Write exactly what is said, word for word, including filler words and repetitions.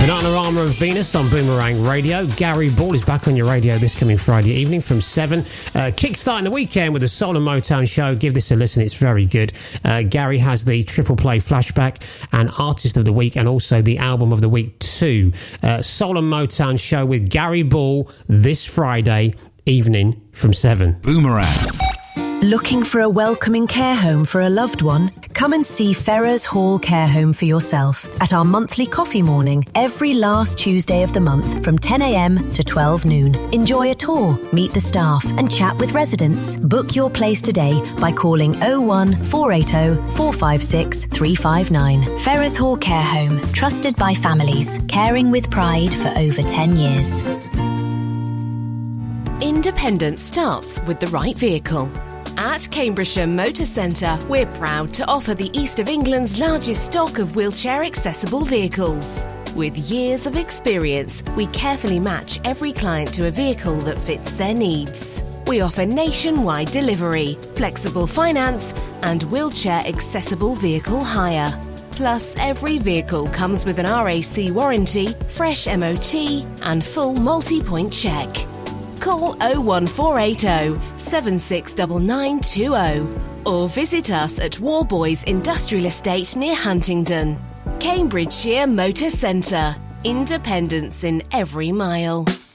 Bananarama and Venus on Boomerang Radio. Gary Ball is back on your radio this coming Friday evening from seven. Uh, kickstarting the weekend with the Soul and Motown show. Give this a listen, it's very good. Uh, Gary has the Triple Play Flashback and Artist of the Week, and also the Album of the Week too. Uh, Soul and Motown show with Gary Ball this Friday evening from seven. Boomerang. Looking for a welcoming care home for a loved one? Come and see Ferrers Hall Care Home for yourself at our monthly coffee morning every last Tuesday of the month from ten a.m. to twelve noon. Enjoy a tour, meet the staff and chat with residents. Book your place today by calling oh one four eight oh four five six three five nine. Ferrers Hall Care Home, trusted by families, caring with pride for over ten years. Independence starts with the right vehicle. At Cambridgeshire Motor Centre, we're proud to offer the East of England's largest stock of wheelchair-accessible vehicles. With years of experience, we carefully match every client to a vehicle that fits their needs. We offer nationwide delivery, flexible finance, and wheelchair-accessible vehicle hire. Plus, every vehicle comes with an R A C warranty, fresh M O T, and full multi-point check. Call oh one four eight oh seven six nine nine two oh or visit us at Warboys Industrial Estate near Huntingdon. Cambridgeshire Motor Centre. Independence in every mile.